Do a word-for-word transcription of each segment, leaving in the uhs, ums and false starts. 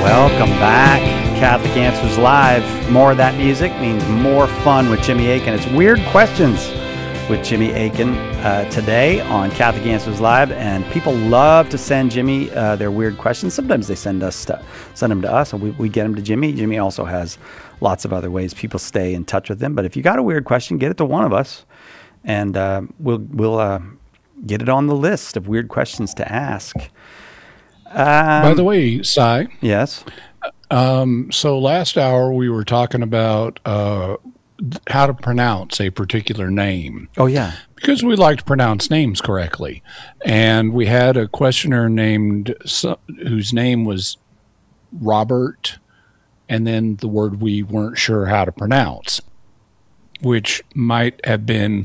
Welcome back. Catholic Answers Live. More of that music means more fun with Jimmy Akin. It's Weird Questions with Jimmy Akin uh, today on Catholic Answers Live. And people love to send Jimmy uh, their weird questions. Sometimes they send us st- send them to us, and we, we get them to Jimmy. Jimmy also has lots of other ways people stay in touch with him. But if you got a weird question, get it to one of us, and uh, we'll we'll uh, get it on the list of weird questions to ask. Um, By the way, Cy. Yes. Um, so last hour we were talking about uh, how to pronounce a particular name. Oh, yeah. Because we like to pronounce names correctly. And we had a questioner named, whose name was Robert, and then the word we weren't sure how to pronounce, which might have been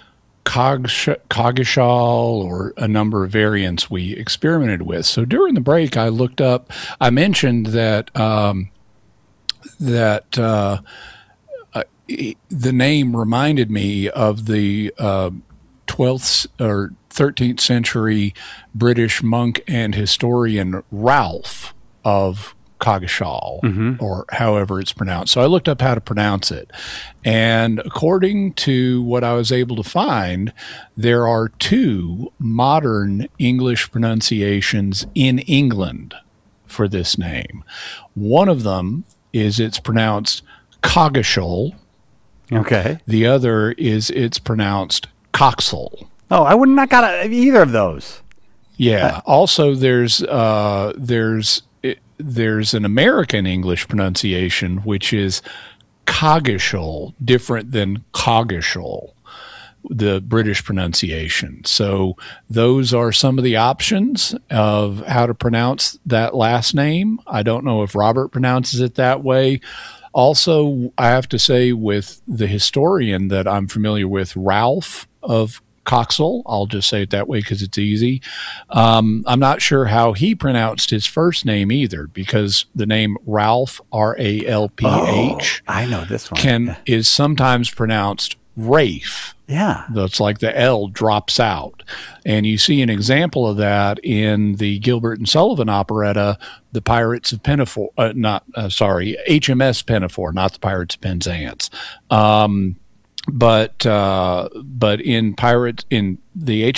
Coggeshall or a number of variants we experimented with. So during the break, I looked up, I mentioned that, um, that, uh, uh, the name reminded me of the, uh, twelfth or thirteenth century British monk and historian Ralph of Coggeshall, mm-hmm. or however it's pronounced. So I looked up how to pronounce it. And according to what I was able to find, there are two modern English pronunciations in England for this name. One of them is it's pronounced Coggeshall. Okay. The other is it's pronounced Coxall. Oh, I would not got either of those. Yeah. Uh, also, there's uh, there's there's an American English pronunciation, which is Coggeshall, different than Coggeshall, the British pronunciation. So those are some of the options of how to pronounce that last name. I don't know if Robert pronounces it that way. Also, I have to say, with the historian that I'm familiar with, Ralph of Coxall, I'll just say it that way because it's easy. Um, I'm not sure how he pronounced his first name either, because the name Ralph, R A L P H, oh, I know this one, can yeah. is sometimes pronounced Rafe. Yeah. That's like the L drops out. And you see an example of that in the Gilbert and Sullivan operetta, The Pirates of Pinafore, uh, not, uh, sorry, H M S Pinafore, not The Pirates of Penzance. Um, But uh, but in Pirates in the H